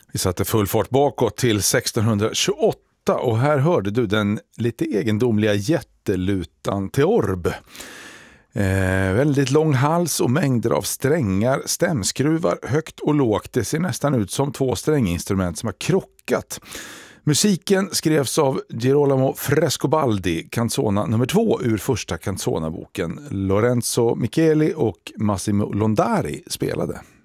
Vi satte full fart bakåt till 1628 och här hörde du den lite egendomliga jättelutan Theorb. Väldigt lång hals och mängder av strängar, stämskruvar högt och lågt. Det ser nästan ut som två stränginstrument som har krockat. Musiken skrevs av Girolamo Frescobaldi, canzona nummer 2 ur första canzonaboken. Lorenzo Micheli och Massimo Londari spelade.